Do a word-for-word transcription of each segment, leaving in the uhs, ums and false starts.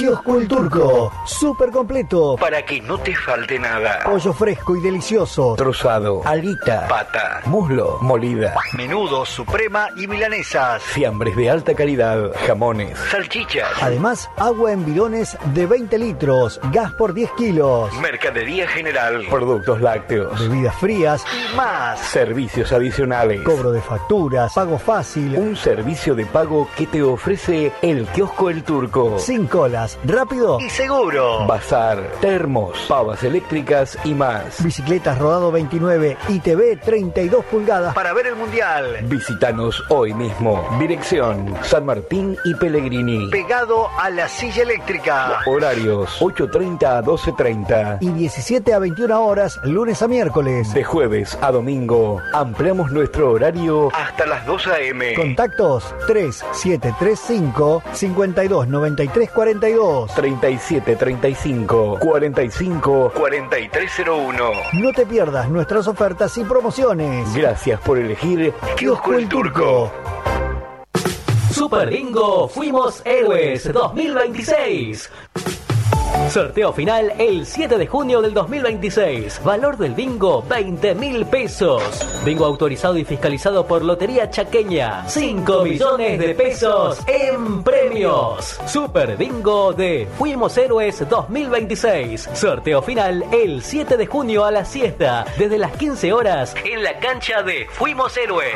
Kiosco El Turco, súper completo, para que no te falte nada. pollo fresco y delicioso, Trozado, alguita, pata, muslo, molida, menudo, suprema y milanesas, fiambres de alta calidad, jamones, salchichas. Además, agua en bidones de veinte litros, gas por diez kilos, Mercadería general, productos lácteos, bebidas frías y más. servicios adicionales, Cobro de facturas, pago fácil, un servicio de pago que te ofrece el Kiosco El Turco. sin colas, rápido y seguro. Bazar, termos, pavas eléctricas y más. Bicicletas Rodado veintinueve y T V treinta y dos pulgadas para ver el mundial. Visítanos hoy mismo. Dirección San Martín y Pellegrini. Pegado a la silla eléctrica. Horarios ocho treinta a doce treinta. Y diecisiete a veintiuna horas, lunes a miércoles. De jueves a domingo ampliamos nuestro horario hasta las dos a eme. Contactos tres siete tres cinco, cinco dos nueve tres cuatro dos. treinta y siete treinta y cinco, cuarenta y cinco, cuarenta y tres cero uno. No te pierdas nuestras ofertas y promociones. Gracias por elegir Kiosco El Turco. Super Bingo Fuimos Héroes dos mil veintiséis. Sorteo final el siete de junio del dos mil veintiséis. Valor del bingo veinte mil pesos. Bingo autorizado y fiscalizado por Lotería Chaqueña. cinco millones de pesos en premios. Super Bingo de Fuimos Héroes dos mil veintiséis. Sorteo final el siete de junio a la siesta. Desde las quince horas en la cancha de Fuimos Héroes.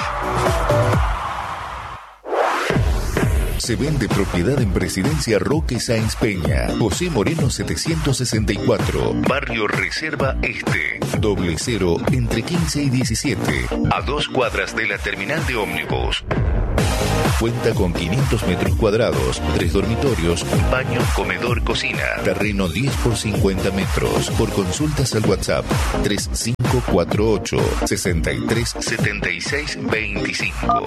Se vende propiedad en Presidencia Roque Sáenz Peña, José Moreno setecientos sesenta y cuatro, Barrio Reserva Este, doble cero entre quince y diecisiete, a dos cuadras de la terminal de ómnibus. Cuenta con quinientos metros cuadrados, tres dormitorios, baño, comedor, cocina, terreno diez por cincuenta metros. Por consultas al WhatsApp tres cinco cuatro ocho, sesenta y tres setenta y seis veinticinco.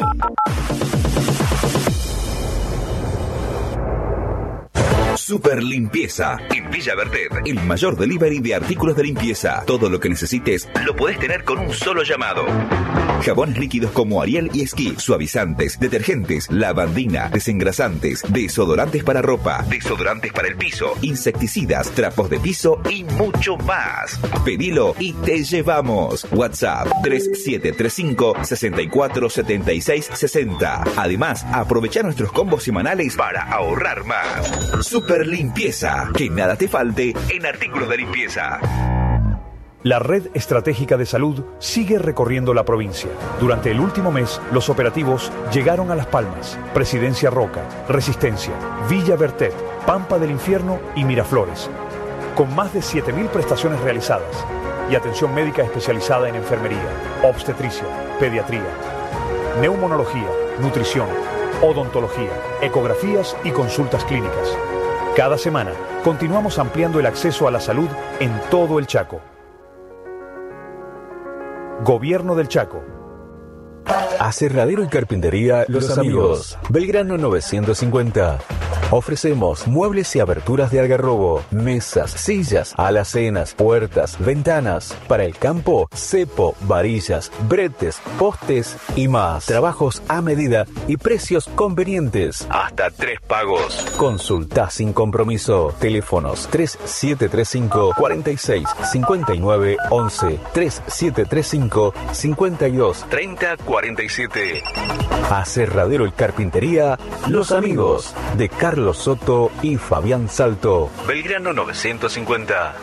Super Limpieza en Villa Verdet, el mayor delivery de artículos de limpieza. Todo lo que necesites lo podés tener con un solo llamado. Jabones líquidos como Ariel y Esquí, suavizantes, detergentes, lavandina, desengrasantes, desodorantes para ropa, desodorantes para el piso, insecticidas, trapos de piso y mucho más. Pedilo y te llevamos. WhatsApp tres siete tres cinco, seis cuatro siete seis seis cero. Además, aprovecha nuestros combos semanales para ahorrar más. Super Limpieza, que nada te falte en artículos de limpieza. La Red Estratégica de Salud sigue recorriendo la provincia. Durante el último mes, los operativos llegaron a Las Palmas, Presidencia Roca, Resistencia, Villa Verdet, Pampa del Infierno y Miraflores. Con más de siete mil prestaciones realizadas y atención médica especializada en enfermería, obstetricia, pediatría, neumonología, nutrición, odontología, ecografías y consultas clínicas. Cada semana, continuamos ampliando el acceso a la salud en todo el Chaco. Gobierno del Chaco. Aserradero y Carpintería Los, Los amigos. amigos. Belgrano novecientos cincuenta. Ofrecemos muebles y aberturas de algarrobo, mesas, sillas, alacenas, puertas, ventanas. Para el campo, cepo, varillas, bretes, postes y más. Trabajos a medida y precios convenientes. Hasta tres pagos. Consulta sin compromiso. Teléfonos tres siete tres cinco, cuarenta y seis, cincuenta y nueve, once, tres siete tres cinco, cincuenta y dos, treinta, cuarenta y siete. Aserradero y Carpintería Los amigos de Carlos Soto y Fabián Salto. Belgrano novecientos cincuenta.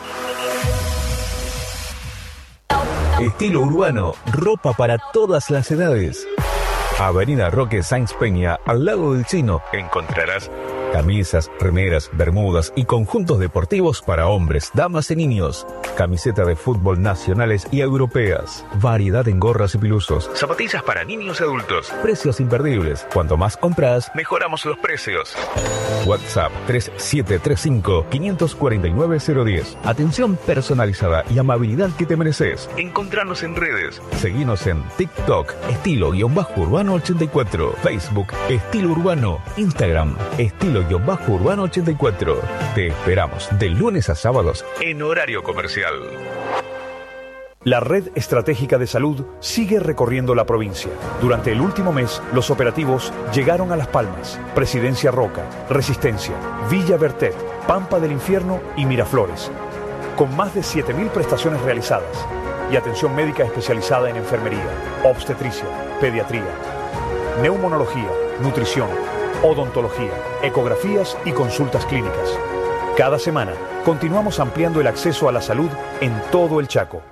Estilo urbano, ropa para todas las edades. Avenida Roque Sáenz Peña, al lado del Chino, encontrarás camisas, remeras, bermudas y conjuntos deportivos para hombres, damas y niños. Camiseta de fútbol nacionales y europeas. Variedad en gorras y pilusos. Zapatillas para niños y adultos. Precios imperdibles. Cuanto más compras, mejoramos los precios. WhatsApp tres siete tres cinco, cinco cuatro nueve cero uno cero. Atención personalizada y amabilidad que te mereces. Encontranos en redes. Seguinos en TikTok, estilo-urbano ochenta y cuatro. Facebook, estilo urbano. Instagram, estilo-urbano ochenta y cuatro. Te esperamos de lunes a sábados en horario comercial. La Red Estratégica de Salud sigue recorriendo la provincia. Durante el último mes, los operativos llegaron a Las Palmas, Presidencia Roca, Resistencia, Villa Bertet, Pampa del Infierno y Miraflores. Con más de siete mil prestaciones realizadas y atención médica especializada en enfermería, obstetricia, pediatría, neumonología, nutrición, odontología, ecografías y consultas clínicas. Cada semana continuamos ampliando el acceso a la salud en todo el Chaco.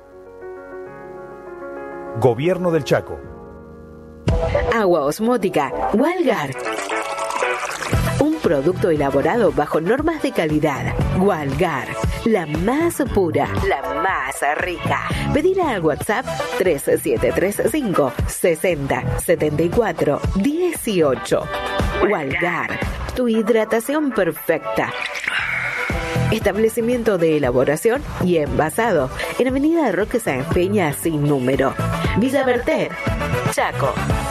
Gobierno del Chaco. Agua osmótica Walgar. Un producto elaborado bajo normas de calidad. Walgar. La más pura, la más rica. Pedila al WhatsApp tres siete tres cinco, sesenta, setenta y cuatro, dieciocho. Walgar. Tu hidratación perfecta. Establecimiento de elaboración y envasado en Avenida Roque Sáenz Peña sin número. Villa Bertet, Chaco.